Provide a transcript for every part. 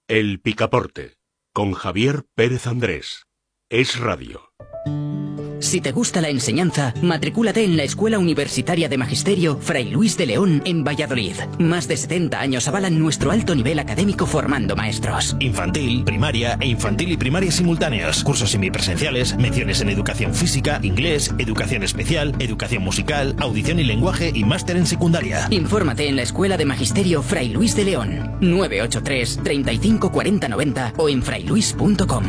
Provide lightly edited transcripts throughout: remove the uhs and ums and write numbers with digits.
El Picaporte, con Javier Pérez Andrés. Es Radio. Si te gusta la enseñanza, matricúlate en la Escuela Universitaria de Magisterio Fray Luis de León en Valladolid. Más de 70 años avalan nuestro alto nivel académico formando maestros. Infantil, primaria e infantil y primaria simultáneas. Cursos semipresenciales, menciones en educación física, inglés, educación especial, educación musical, audición y lenguaje y máster en secundaria. Infórmate en la Escuela de Magisterio Fray Luis de León. 983 35 40 90 o en frailuis.com.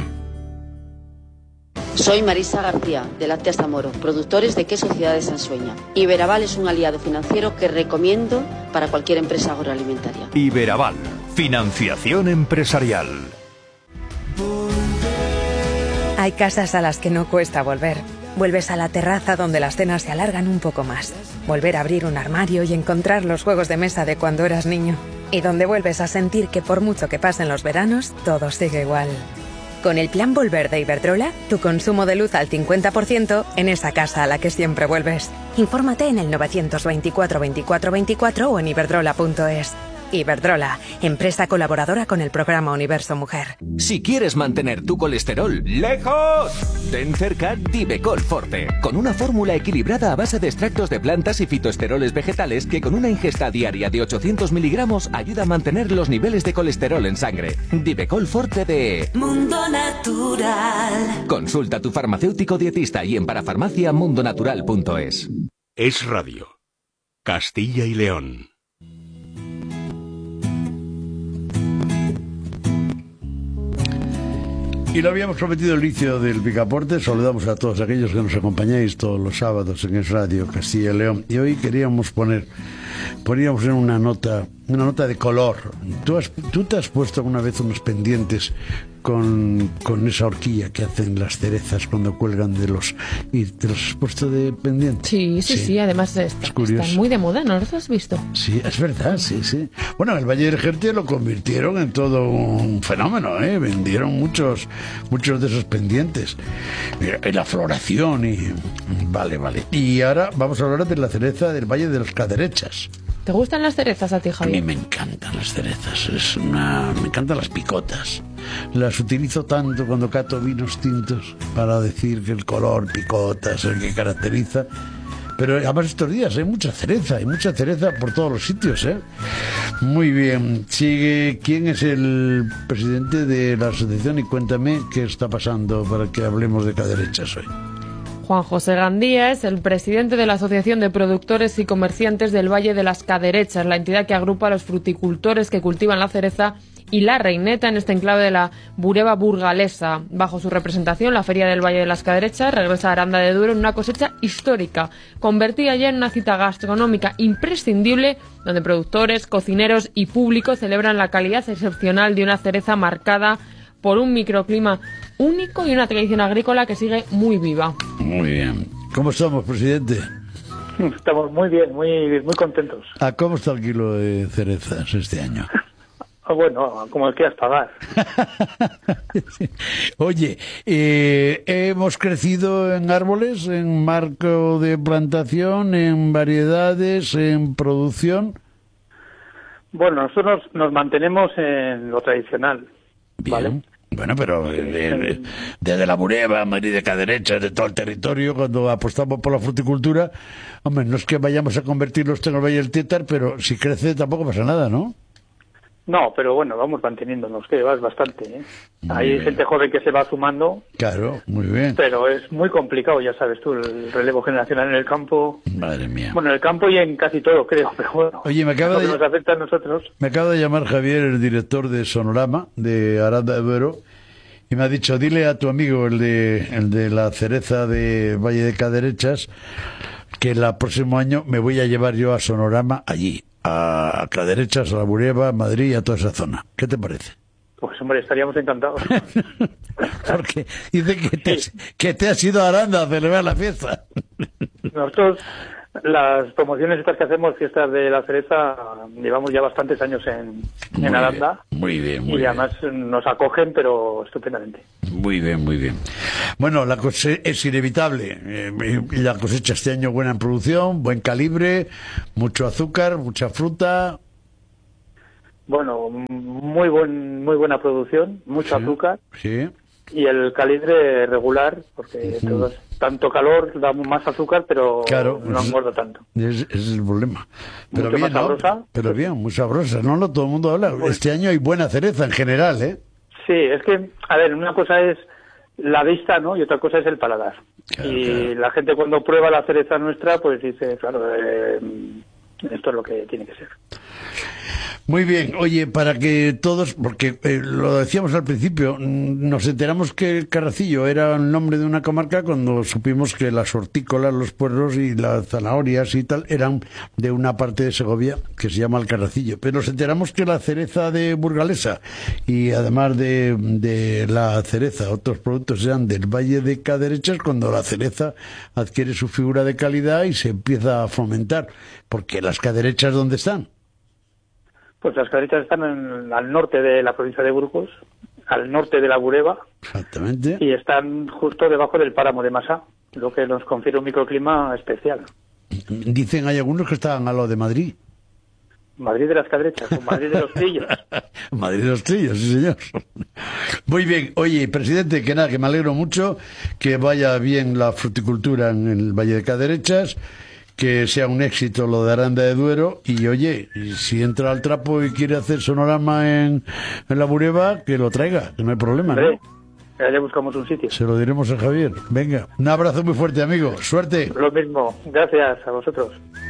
Soy Marisa García, de Lácteas Zamoro, productores de queso Ciudad de Sansueña. Iberaval es un aliado financiero que recomiendo para cualquier empresa agroalimentaria. Iberaval, financiación empresarial. Hay casas a las que no cuesta volver. Vuelves a la terraza donde las cenas se alargan un poco más. Volver a abrir un armario y encontrar los juegos de mesa de cuando eras niño. Y donde vuelves a sentir que por mucho que pasen los veranos, todo sigue igual. Con el Plan Volver de Iberdrola, tu consumo de luz al 50% en esa casa a la que siempre vuelves. Infórmate en el 924 24 24 o en iberdrola.es. Iberdrola, empresa colaboradora con el programa Universo Mujer. Si quieres mantener tu colesterol lejos, ten cerca Divecol Forte, con una fórmula equilibrada a base de extractos de plantas y fitoesteroles vegetales que con una ingesta diaria de 800 miligramos ayuda a mantener los niveles de colesterol en sangre. Divecol Forte de Mundo Natural. Consulta a tu farmacéutico dietista y en parafarmaciamundonatural.es. Es Radio. Castilla y León. Y lo habíamos prometido al inicio del Picaporte. Saludamos a todos aquellos que nos acompañáis todos los sábados en Es Radio Castilla y León. Y hoy poníamos en una nota de color. ¿Tú te has puesto alguna vez unos pendientes con esa horquilla que hacen las cerezas cuando cuelgan de los... ¿Y te los has puesto de pendiente? Sí, además están muy de moda, ¿no los has visto? Sí, es verdad, sí. Bueno, el Valle del Jerte lo convirtieron en todo un fenómeno, ¿eh? Vendieron muchos de esos pendientes. Y la floración y... Vale. Y ahora vamos a hablar de la cereza del Valle de las Caderechas. ¿Te gustan las cerezas a ti, Javier? A mí me encantan las cerezas, me encantan las picotas. Las utilizo tanto cuando cato vinos tintos para decir que el color picota es el que caracteriza. Pero además estos días hay mucha cereza por todos los sitios, ¿eh? Muy bien. Sigue. ¿Quién es el presidente de la asociación? Y cuéntame qué está pasando para que hablemos de Caderechas hoy. Juan José Gandía es el presidente de la Asociación de Productores y Comerciantes del Valle de las Caderechas, la entidad que agrupa a los fruticultores que cultivan la cereza y la reineta en este enclave de la Bureba burgalesa. Bajo su representación, la Feria del Valle de las Caderechas regresa a Aranda de Duero en una cosecha histórica, convertida ya en una cita gastronómica imprescindible, donde productores, cocineros y público celebran la calidad excepcional de una cereza marcada por un microclima único y una tradición agrícola que sigue muy viva. Muy bien. ¿Cómo estamos, presidente? Estamos muy bien, muy contentos. ¿A cómo está el kilo de cerezas este año? Bueno, como el quieras pagar. Oye, hemos crecido en árboles, en marco de plantación, en variedades, en producción. Bueno, nosotros nos mantenemos en lo tradicional. Bien. ¿Vale? Bueno, pero desde la Bureba, Madrid de Caderechas, de todo el territorio, cuando apostamos por la fruticultura, hombre, no es que vayamos a convertirlos en el Valle del Tétar, pero si crece tampoco pasa nada, ¿no? No, pero bueno, vamos manteniéndonos, que vas bastante, ¿eh? Hay gente joven que se va sumando. Claro, muy bien. Pero es muy complicado, ya sabes tú, el relevo generacional en el campo. Madre mía. Bueno, en el campo y en casi todo, creo, pero bueno. Oye, que nos afecta a nosotros. Me acaba de llamar Javier, el director de Sonorama, de Aranda de Duero, y me ha dicho, dile a tu amigo, el de la cereza de Valle de Caderechas, que el próximo año me voy a llevar yo a Sonorama allí, a Caderechas, a la Bureba, a Madrid y a toda esa zona. ¿Qué te parece? Pues hombre, estaríamos encantados. Porque dice que te has ido a Aranda a celebrar la fiesta. Nosotros, las promociones estas que hacemos, fiestas de la cereza, llevamos ya bastantes años en Aranda. Muy bien. Y además nos acogen, pero estupendamente. Muy bien. Bueno, la cosecha es inevitable. La cosecha este año buena en producción, buen calibre, mucho azúcar, mucha fruta. Bueno, muy buena producción, mucho azúcar. Sí. Y el calibre regular, porque tanto calor da más azúcar, pero no engorda tanto. Es el problema. Pero mucho bien, más sabrosa. ¿no? Pero bien, muy sabrosa. No, todo el mundo habla. Pues, este año hay buena cereza en general, ¿eh? Sí, es que, a ver, una cosa es la vista, ¿no? Y otra cosa es el paladar. Claro. La gente cuando prueba la cereza nuestra, pues dice, claro, esto es lo que tiene que ser. Muy bien, oye, para que todos, porque lo decíamos al principio, nos enteramos que el Carracillo era el nombre de una comarca cuando supimos que las hortícolas, los puerros y las zanahorias y tal eran de una parte de Segovia que se llama el Carracillo. Pero nos enteramos que la cereza de Burgalesa y además de la cereza, otros productos eran del Valle de Caderechas, cuando la cereza adquiere su figura de calidad y se empieza a fomentar. Porque las Caderechas, ¿dónde están? Pues las Caderechas están al norte de la provincia de Burgos, al norte de la Bureba. Exactamente. Y están justo debajo del páramo de Masá, lo que nos confiere un microclima especial. Dicen, hay algunos que están a lo de Madrid. Madrid de las Caderechas, o Madrid de los Trillos. Madrid de los Trillos, sí señor. Muy bien, oye, presidente, que nada, que me alegro mucho, que vaya bien la fruticultura en el Valle de Caderechas, que sea un éxito lo de Aranda de Duero, y oye, si entra al trapo y quiere hacer sonorama en la Bureba, que lo traiga, que no hay problema, ¿no? Ya buscamos un sitio. Se lo diremos a Javier. Venga, un abrazo muy fuerte, amigo. Suerte. Lo mismo. Gracias a vosotros.